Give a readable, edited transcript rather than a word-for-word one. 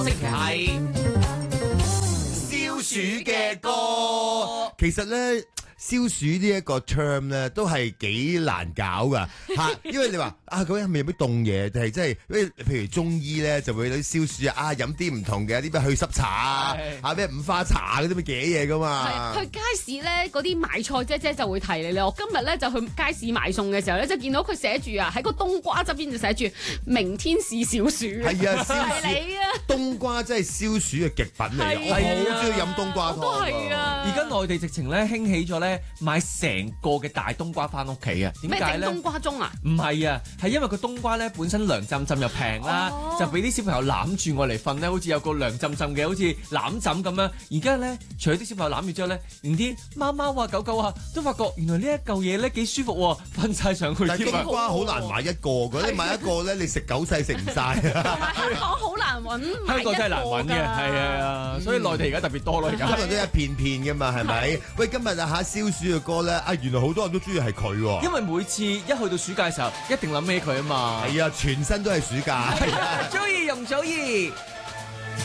星期係消暑嘅歌。 其實咧，消暑呢一個 term 咧都係幾難搞噶嚇，因為你話啊，究竟係咪有啲凍嘢，定係即係譬如中醫咧就會有啲消暑啊，飲啲唔同嘅啲咩去濕茶啊，咩五花茶嗰啲咩嘅嘢噶嘛。 去街市咧，嗰啲買菜姐姐就會提你咧。我今日咧就去街市買餸嘅時候咧，就見到佢寫住啊，喺個冬瓜側邊就寫住明天是小暑。 係啊，消暑係你啊！ 冬瓜真係消暑嘅極品嚟嘅，我好中意飲冬瓜湯。 都係啊！ 而家內地直情咧興起咗咧買成個嘅大冬瓜翻屋企啊！點解咧？ 咩整冬瓜盅啊？ 唔係啊，係因為個冬瓜咧本身涼浸浸又平啦，就俾啲小朋友攬住我嚟瞓咧，好似有個涼浸浸嘅，好似攬枕咁樣。而家咧，除咗啲小朋友攬住之後咧，連啲貓貓啊、狗狗啊都發覺原來呢一嚿嘢咧幾舒服喎，瞓晒上去。 但係冬瓜好難買一個嘅，你買一個咧，你食九世食唔晒。 同埋香港好難揾， 香港真係難揾嘅，係啊，所以內地而家特別多咯，而家可能都一片片嘅嘛，係咪？喂，今日啊嚇消暑嘅歌咧，啊原來好多人都中意係佢喎。 因為每次一去到暑假嘅時候，一定諗起佢啊嘛。 係啊，全身都係暑假。 係啊，中意容祖兒。